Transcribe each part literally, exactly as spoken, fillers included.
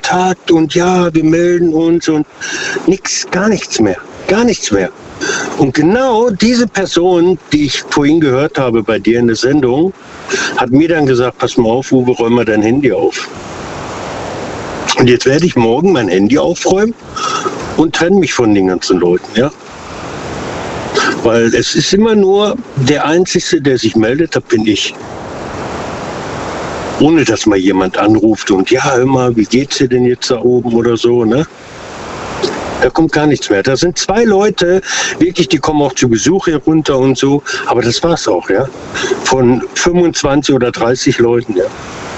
Kontakt und ja, wir melden uns und nix, gar nichts mehr, gar nichts mehr. Und genau diese Person, die ich vorhin gehört habe bei dir in der Sendung, hat mir dann gesagt, pass mal auf, Uwe, räum mal dein Handy auf. Und jetzt werde ich morgen mein Handy aufräumen und trenne mich von den ganzen Leuten, ja. Weil es ist immer nur der Einzige, der sich meldet, das bin ich. Ohne dass mal jemand anruft und ja, hör mal, wie geht's dir denn jetzt da oben oder so, ne? Da kommt gar nichts mehr. Da sind zwei Leute, wirklich, die kommen auch zu Besuch hier runter und so, aber das war's auch, ja. Von fünfundzwanzig oder dreißig Leuten, ja.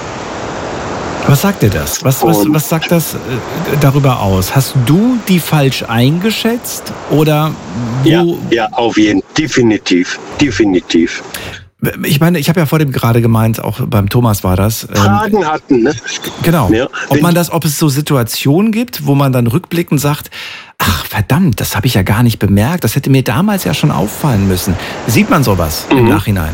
Was sagt dir das? Was, was, was sagt das äh, darüber aus? Hast du die falsch eingeschätzt oder wo? Ja, ja, auf jeden Fall. Definitiv. Definitiv. Ich meine, ich habe ja vor dem gerade gemeint, auch beim Thomas war das. Ähm, Fragen hatten, ne? Genau. Ja, ob man das, ob es so Situationen gibt, wo man dann rückblickend sagt, ach verdammt, das habe ich ja gar nicht bemerkt, das hätte mir damals ja schon auffallen müssen. Sieht man sowas mhm. im Nachhinein?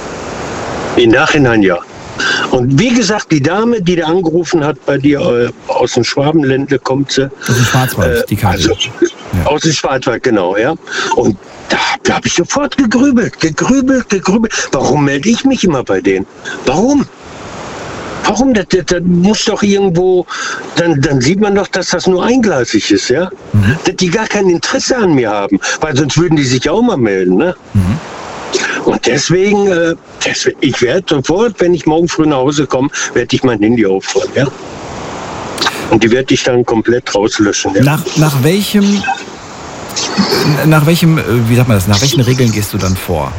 Im Nachhinein ja. Und wie gesagt, die Dame, die da angerufen hat bei dir, äh, aus dem Schwabenländle kommt sie. Aus dem Schwarzwald, äh, die Karte. Also, ja. Aus dem Schwarzwald, genau, ja. Und da, da habe ich sofort gegrübelt, gegrübelt, gegrübelt. Warum melde ich mich immer bei denen? Warum? Warum? Das, das, das muss doch irgendwo, dann, dann sieht man doch, dass das nur eingleisig ist, ja. Mhm. Dass die gar kein Interesse an mir haben, weil sonst würden die sich ja auch mal melden, ne? Mhm. Und deswegen, äh, deswegen ich werde sofort, wenn ich morgen früh nach Hause komme, werde ich mein Handy aufräumen, ja. Und die werde ich dann komplett rauslöschen, ja. Nach, nach welchem, nach welchem, wie sagt man das, nach welchen Regeln gehst du dann vor?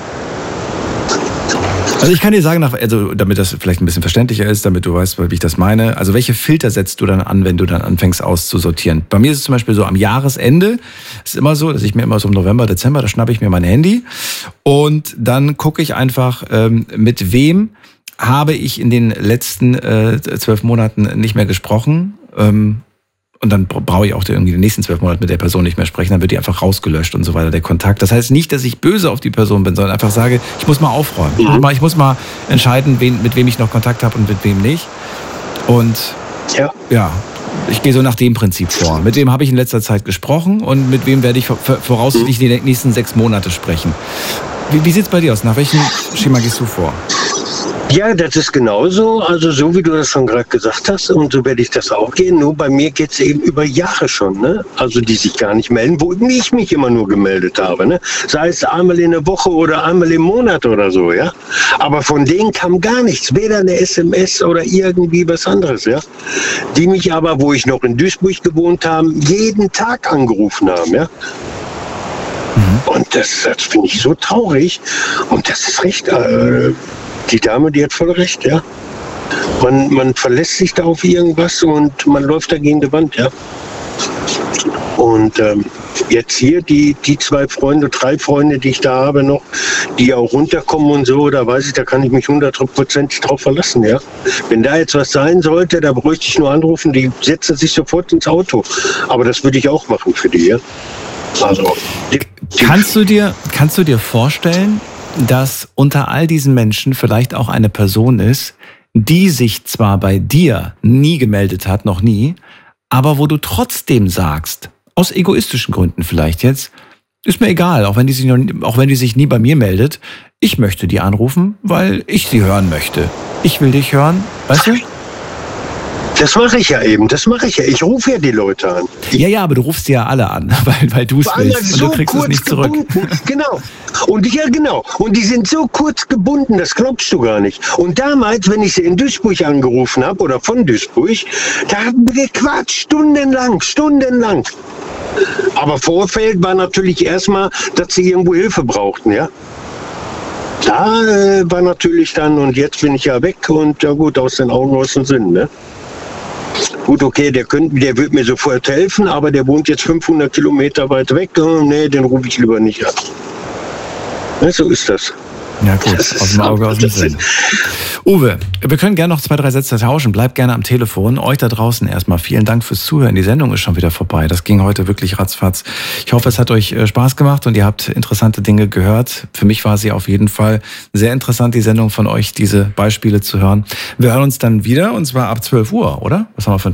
Also ich kann dir sagen, nach, also damit das vielleicht ein bisschen verständlicher ist, damit du weißt, wie ich das meine. Also welche Filter setzt du dann an, wenn du dann anfängst auszusortieren? Bei mir ist es zum Beispiel so, am Jahresende ist es immer so, dass ich mir immer so im November, Dezember, da schnappe ich mir mein Handy und dann gucke ich einfach, ähm, mit wem habe ich in den letzten äh, zwölf Monaten nicht mehr gesprochen. Ähm, Und dann brauche ich auch irgendwie die nächsten zwölf Monate mit der Person nicht mehr sprechen. Dann wird die einfach rausgelöscht und so weiter, der Kontakt. Das heißt nicht, dass ich böse auf die Person bin, sondern einfach sage, ich muss mal aufräumen. Mhm. Ich, muss mal, ich muss mal entscheiden, wen, mit wem ich noch Kontakt habe und mit wem nicht. Und ja, ja ich gehe so nach dem Prinzip vor. Mit wem habe ich in letzter Zeit gesprochen und mit wem werde ich voraussichtlich die nächsten sechs Monate sprechen. Wie, wie sieht es bei dir aus? Nach welchem Schema gehst du vor? Ja, das ist genauso, also so wie du das schon gerade gesagt hast, und so werde ich das auch gehen. Nur bei mir geht es eben über Jahre schon, ne? Also die sich gar nicht melden, wo ich mich immer nur gemeldet habe, ne? Sei es einmal in der Woche oder einmal im Monat oder so, ja. Aber von denen kam gar nichts, weder eine S M S oder irgendwie was anderes, ja. Die mich aber, wo ich noch in Duisburg gewohnt habe, jeden Tag angerufen haben, ja. Mhm. Und das, das finde ich so traurig. Und das ist recht. Äh, Die Dame, die hat voll recht, ja. Man, man verlässt sich da auf irgendwas und man läuft da gegen die Wand, ja. Und ähm, jetzt hier die, die zwei Freunde, drei Freunde, die ich da habe noch, die auch runterkommen und so, da weiß ich, da kann ich mich hundertprozentig drauf verlassen, ja. Wenn da jetzt was sein sollte, da bräuchte ich nur anrufen, die setzen sich sofort ins Auto. Aber das würde ich auch machen für die, ja. Also, die, die kannst du dir, kannst du dir vorstellen, dass unter all diesen Menschen vielleicht auch eine Person ist, die sich zwar bei dir nie gemeldet hat, noch nie, aber wo du trotzdem sagst, aus egoistischen Gründen vielleicht jetzt, ist mir egal, auch wenn die sich, noch, auch wenn die sich nie bei mir meldet, ich möchte die anrufen, weil ich sie hören möchte. Ich will dich hören, weißt du? Das mache ich ja eben, das mache ich ja. Ich rufe ja die Leute an. Ja, ja, aber du rufst sie ja alle an, weil, weil du es willst so und du kriegst es nicht zurück. Gebunden. Genau. Und ja, genau. Und die sind so kurz gebunden, das glaubst du gar nicht. Und damals, wenn ich sie in Duisburg angerufen habe oder von Duisburg, da haben wir gequatscht, stundenlang, stundenlang. Aber Vorfeld war natürlich erstmal, dass sie irgendwo Hilfe brauchten, ja. Da äh, war natürlich dann, und jetzt bin ich ja weg und ja gut, aus den Augen, aus dem Sinn, ne? Gut, okay, der, könnte, der wird mir sofort helfen, aber der wohnt jetzt fünfhundert Kilometer weit weg. Oh, nee, den rufe ich lieber nicht an. Ja, so ist das. Ja gut, aus dem Auge, aus dem Sinn. Uwe, wir können gerne noch zwei, drei Sätze tauschen. Bleib gerne am Telefon. Euch da draußen erstmal vielen Dank fürs Zuhören. Die Sendung ist schon wieder vorbei. Das ging heute wirklich ratzfatz. Ich hoffe, es hat euch Spaß gemacht und ihr habt interessante Dinge gehört. Für mich war sie auf jeden Fall sehr interessant, die Sendung von euch, diese Beispiele zu hören. Wir hören uns dann wieder, und zwar ab zwölf Uhr, oder? Was haben wir für